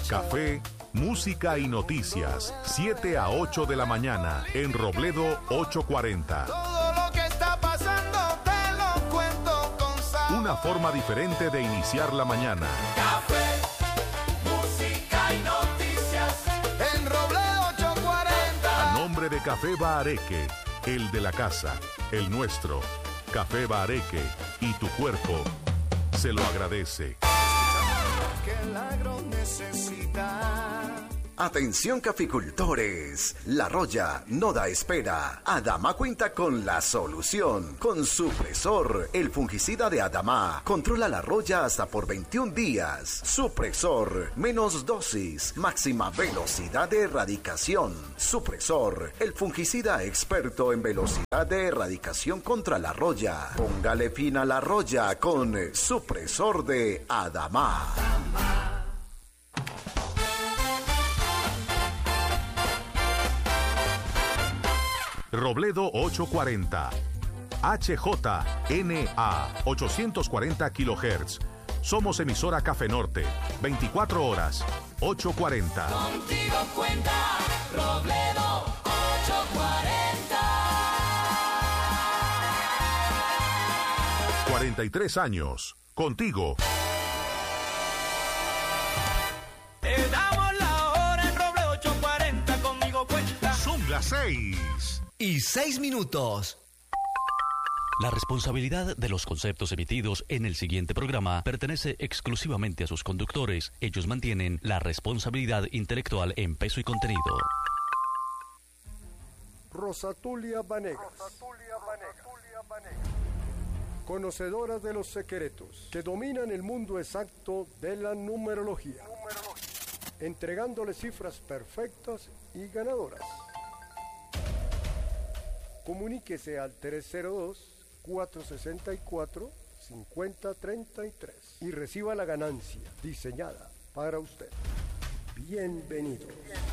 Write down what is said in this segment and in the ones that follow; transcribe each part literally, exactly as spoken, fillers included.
Café, música y noticias, siete a ocho de la mañana, en Robledo ochocientos cuarenta. Todo lo que está pasando te lo cuento con sabor. Una forma diferente de iniciar la mañana. Café, música y noticias, en Robledo ochocientos cuarenta. A nombre de Café Bahareque, el de la casa, el nuestro. Café Bahareque y tu cuerpo se lo agradece. Que el agro necesita. Atención caficultores, La Roya no da espera. Adama cuenta con la solución. Con Supresor, el fungicida de Adama, controla la roya hasta por veintiún días. Supresor, menos dosis, máxima velocidad de erradicación. Supresor, el fungicida experto en velocidad de erradicación contra la roya. Póngale fin a la roya con Supresor de Adama. Robledo ochocientos cuarenta, H J N A ochocientos cuarenta kilohertz. Somos emisora Café Norte, veinticuatro horas, ochocientos cuarenta. Contigo cuenta Robledo ochocientos cuarenta. cuarenta y tres años, contigo. Te damos la hora en Robledo ochocientos cuarenta, conmigo cuenta. Son las seis. Y seis minutos. La responsabilidad de los conceptos emitidos en el siguiente programa pertenece exclusivamente a sus conductores. Ellos mantienen la responsabilidad intelectual en peso y contenido. Rosatulia Vanegas. Conocedora de los secretos que dominan el mundo exacto de la numerología, entregándole cifras perfectas y ganadoras. Comuníquese al tres cero dos, cuatro seis cuatro, cinco cero tres tres y reciba la ganancia diseñada para usted. Bienvenidos.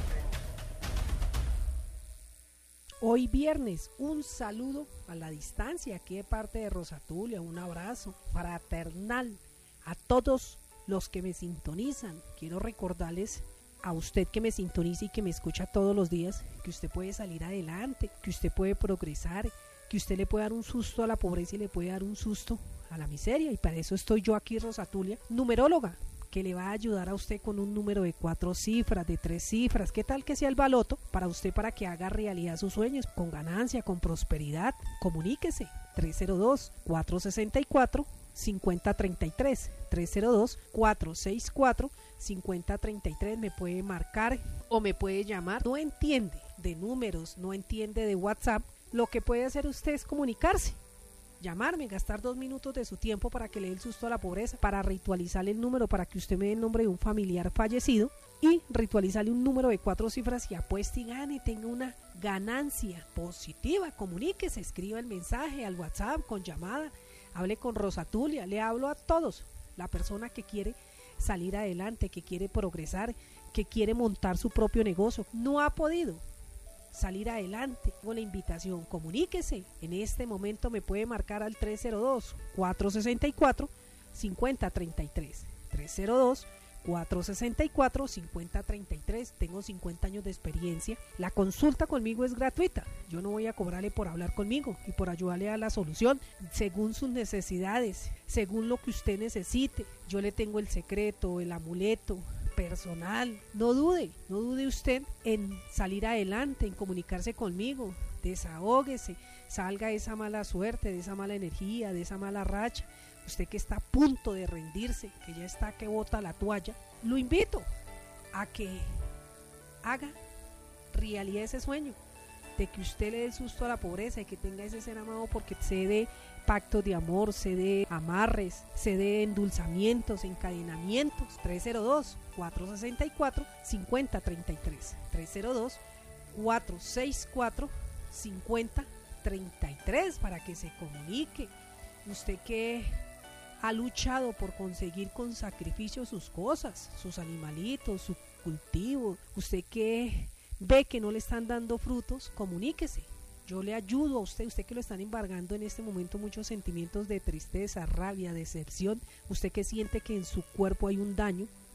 Hoy viernes, un saludo a la distancia aquí de parte de Rosatulia, un abrazo fraternal a todos los que me sintonizan. Quiero recordarles a usted que me sintoniza y que me escucha todos los días, que usted puede salir adelante, que usted puede progresar, que usted le puede dar un susto a la pobreza y le puede dar un susto a la miseria, y para eso estoy yo aquí, Rosatulia, numeróloga, que le va a ayudar a usted con un número de cuatro cifras, de tres cifras, qué tal que sea el baloto, para usted, para que haga realidad sus sueños, con ganancia, con prosperidad. Comuníquese, tres cero dos, cuatro seis cuatro, cinco cero tres tres, tres cero dos, cuatro seis cuatro, cinco cero tres tres, me puede marcar o me puede llamar. No entiende de números, no entiende de WhatsApp, lo que puede hacer usted es comunicarse, llamarme, gastar dos minutos de su tiempo para que le dé el susto a la pobreza, para ritualizarle el número, para que usted me dé el nombre de un familiar fallecido y ritualizarle un número de cuatro cifras y apueste y gane, tenga una ganancia positiva. Comuníquese, escriba el mensaje al WhatsApp con llamada, hable con Rosatulia, le hablo a todos. La persona que quiere salir adelante, que quiere progresar, que quiere montar su propio negocio, no ha podido salir adelante. Con la invitación, comuníquese. En este momento me puede marcar al tres cero dos, cuatro seis cuatro, cinco cero tres tres, tres cero dos, cuatro seis cuatro, cinco cero tres tres. Tengo cincuenta años de experiencia. La consulta conmigo es gratuita. Yo no voy a cobrarle por hablar conmigo y por ayudarle a la solución según sus necesidades, según lo que usted necesite. Yo le tengo el secreto, el amuleto personal. No dude, no dude usted en salir adelante, en comunicarse conmigo. Desahóguese, salga de esa mala suerte, de esa mala energía, de esa mala racha. Usted que está a punto de rendirse, que ya está que bota la toalla, lo invito a que haga realidad ese sueño de que usted le dé el susto a la pobreza y que tenga ese ser amado, porque se dé pactos de amor, se dé amarres, se dé endulzamientos, encadenamientos. Tres cero dos, cuatro seis cuatro, cinco cero tres tres, tres cero dos, cuatro seis cuatro, cinco cero tres tres, para que se comunique. Usted que ha luchado por conseguir con sacrificio sus cosas, sus animalitos, su cultivo, usted que ve que no le están dando frutos, comuníquese. Yo le ayudo a usted, usted que lo están embargando en este momento muchos sentimientos de tristeza, rabia, decepción, usted que siente que en su cuerpo hay un daño,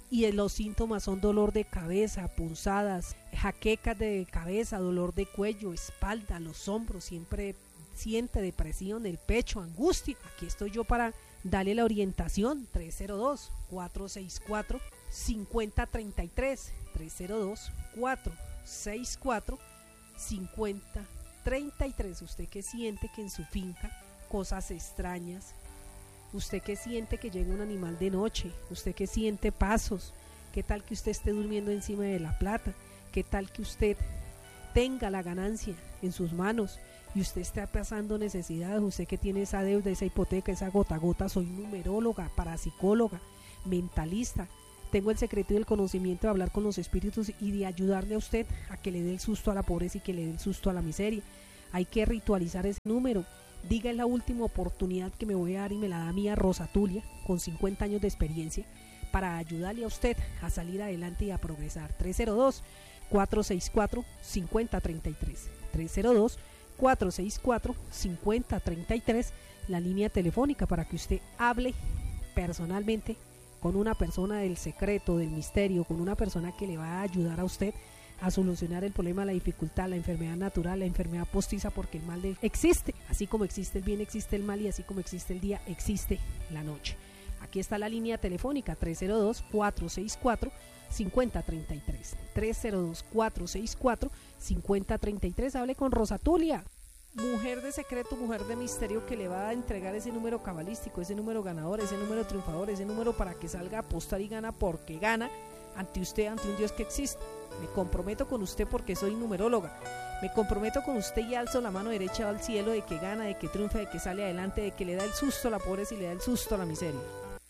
y los síntomas son dolor de cabeza, punzadas, jaquecas de cabeza, dolor de cuello, espalda, los hombros, siempre siente depresión, el pecho, angustia, aquí estoy yo para darle la orientación. Tres cero dos, cuatro seis cuatro, cinco cero tres tres, tres cero dos, cuatro seis cuatro, cinco cero tres tres. Usted que siente que en su finca cosas extrañas, usted que siente que llega un animal de noche, usted que siente pasos, qué tal que usted esté durmiendo encima de la plata, qué tal que usted tenga la ganancia en sus manos y usted está pasando necesidades, usted que tiene esa deuda, esa hipoteca, esa gota a gota. Soy numeróloga, parapsicóloga, mentalista, tengo el secreto y el conocimiento de hablar con los espíritus y de ayudarle a usted a que le dé el susto a la pobreza y que le dé el susto a la miseria. Hay que ritualizar ese número. Diga, es la última oportunidad que me voy a dar y me la da mía Rosa Tulia, con cincuenta años de experiencia, para ayudarle a usted a salir adelante y a progresar. Tres cero dos, cuatro seis cuatro, cinco cero tres tres, tres cero dos, cuatro seis cuatro, cinco cero tres tres, la línea telefónica para que usted hable personalmente con una persona del secreto, del misterio, con una persona que le va a ayudar a usted a solucionar el problema, la dificultad, la enfermedad natural, la enfermedad postiza, porque el mal de... existe, así como existe el bien, existe el mal, y así como existe el día, existe la noche. Aquí está la línea telefónica, tres cero dos, cuatro seis cuatro, cinco cero tres tres, tres cero dos, cuatro seis cuatro, cinco cero tres tres. Hable con Rosa Tulia, mujer de secreto, mujer de misterio, que le va a entregar ese número cabalístico, ese número ganador, ese número triunfador, ese número para que salga a apostar y gana, porque gana ante usted, ante un Dios que existe. Me comprometo con usted porque soy numeróloga. Me comprometo con usted y alzo la mano derecha al cielo de que gana, de que triunfa, de que sale adelante, de que le da el susto a la pobreza y le da el susto a la miseria.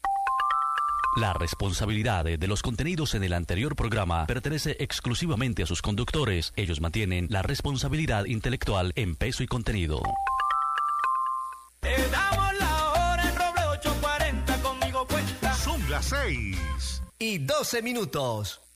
La responsabilidad de los contenidos en el anterior programa pertenece exclusivamente a sus conductores. Ellos mantienen la responsabilidad intelectual en peso y contenido. Te damos la hora en Roble ocho cuarenta, conmigo cuenta. Son las seis Y doce minutos.